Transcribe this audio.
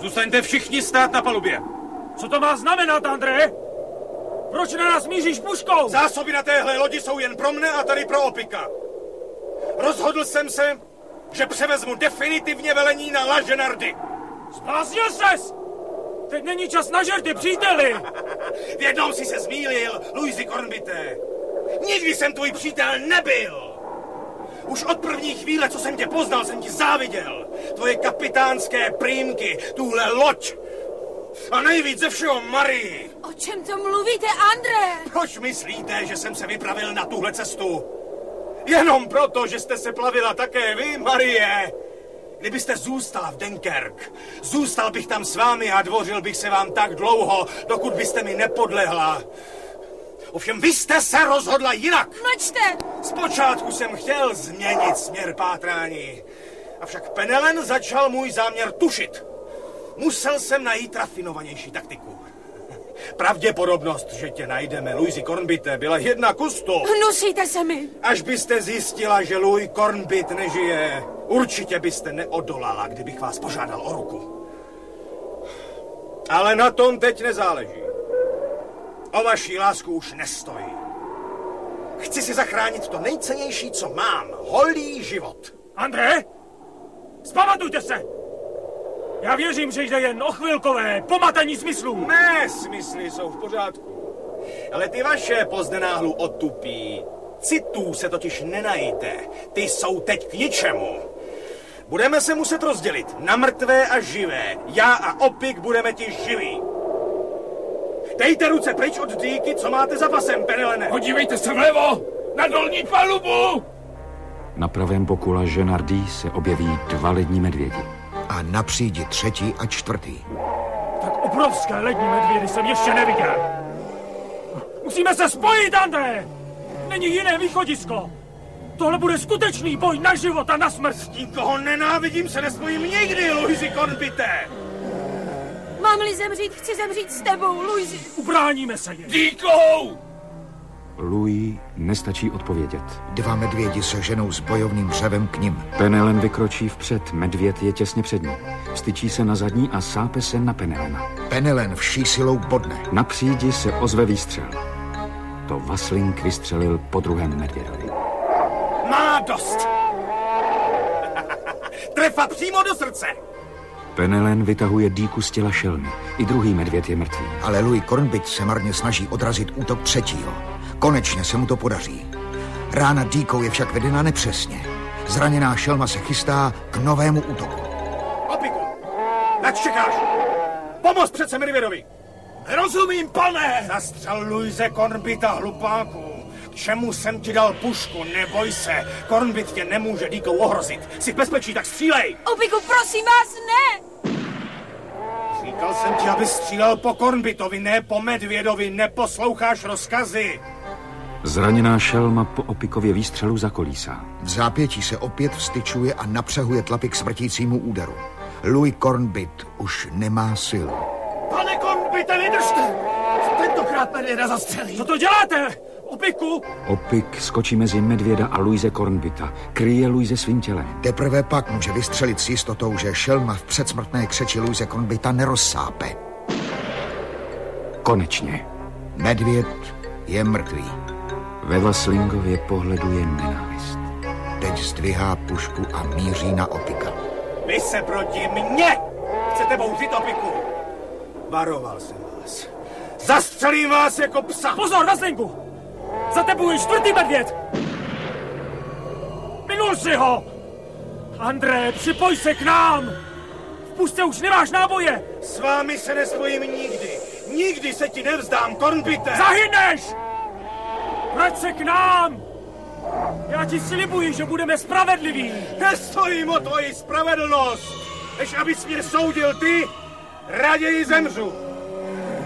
Zůstaňte všichni stát na palubě. Co to má znamenat, André? Proč na nás míříš puškou? Zásoby na téhle lodi jsou jen pro mne a tady pro Opika. Rozhodl jsem se, že převezmu definitivně velení na La Genardy. Zbláznil ses! Teď není čas na žerty, příteli! V jednom si se zmýlil, Louisi Cornbité. Nikdy jsem tvůj přítel nebyl. Už od první chvíle, co jsem tě poznal, jsem ti záviděl. Tvoje kapitánské prýmky, tuhle loď. A nejvíc ze všeho Marii. O čem to mluvíte, André? Proč myslíte, že jsem se vypravil na tuhle cestu? Jenom proto, že jste se plavila také vy, Marie. Kdybyste zůstala v Dunkerque, zůstal bych tam s vámi a dvořil bych se vám tak dlouho, dokud byste mi nepodlehla. Ovšem vy jste se rozhodla jinak. Mlčte! Zpočátku jsem chtěl změnit směr pátrání. Avšak Penelen začal můj záměr tušit. Musel jsem najít rafinovanější taktiku. Pravděpodobnost, že tě najdeme, Louisi Cornbité, byla 1:100. Hnusíte se mi. Až byste zjistila, že Louis Cornbit nežije, určitě byste neodolala, kdybych vás požádal o ruku. Ale na tom teď nezáleží. O vaší lásku už nestojí. Chci si zachránit to nejcennější, co mám. Holý život. André, zpamatujte se! Já věřím, že jde jen o chvilkové pomatení smyslů. Mé smysly jsou v pořádku. Ale ty vaše pozdenáhlu otupí. Citů se totiž nenajíte. Ty jsou teď k ničemu. Budeme se muset rozdělit na mrtvé a živé. Já a Opik budeme ti živí. Dejte ruce pryč od dýky, co máte za pasem, Penelene. Podívejte se vlevo, na dolní palubu! Na pravém boku La Genardy se objeví 2 lední medvědi. A na přídi 3. a 4. Tak obrovské lední medvědy jsem ještě neviděl. Musíme se spojit, André! Není jiné východisko. Tohle bude skutečný boj na život a na smrt. Nikoho nenávidím, se nespojím nikdy, Louisi Cornbité. Mám-li zemřít, chci zemřít s tebou, Louisi. Ubráníme se je. Díkou! Louis nestačí odpovědět. 2 medvědi se ženou s bojovným řevem k nim. Penelen vykročí vpřed, medvěd je těsně před ní. Vstyčí se na zadní a sápe se na Penelena. Penelen vší silou bodne. Na přídi se ozve výstřel. To Vasling vystřelil po druhém medvědovi. Má dost. Trefa přímo do srdce. Penelen vytahuje dýku z těla šelmy. I druhý medvěd je mrtvý. Ale Louis Cornbit se marně snaží odrazit útok 3. Konečně se mu to podaří. Rána dýkou je však vedena nepřesně. Zraněná šelma se chystá k novému útoku. Opiku, nač čekáš? Pomoz přece medvědovi. Rozumím, pane! Zastřel Louise Cornbita, hlupáku. K čemu jsem ti dal pušku? Neboj se. Cornbit tě nemůže dýkou ohrozit. Jsi v bezpečí, tak střílej. Opiku, prosím vás, ne! Říkal jsem ti, aby střílel po Cornbitovi, ne po medvědovi. Neposloucháš rozkazy. Zraněná šelma po Opikově výstřelu zakolísá. V zápětí se opět vstyčuje a napřehuje tlapy k smrtícímu úderu. Louis Cornbit už nemá sil. Pane Cornbite, vydržte! Tentokrát medvěda zastřelí. Co to děláte? Opiku! Opik skočí mezi medvěda a Louise Cornbita. Kryje Louise svým tělem. Teprve pak může vystřelit s jistotou, že šelma v předsmrtné křeči Louise Cornbita nerozsápe. Konečně. Medvěd je mrtvý. Ve Vaslingově pohledu je nenávist. Teď zdvihá pušku a míří na Opika. Vy se proti mně chcete bouřit, Opiku. Varoval jsem vás. Zastřelím vás jako psa. Pozor, Vaslingu! Za tebou je 4. medvěd! Minul si ho! André, připoj se k nám! V pušce už nemáš náboje! S vámi se nespojím nikdy. Nikdy se ti nevzdám, Cornbite! Zahyneš! Vrať se k nám! Já ti slibuji, že budeme spravedliví! Nestojím o tvoji spravedlnost! Než abys mě soudil ty, raději zemřu!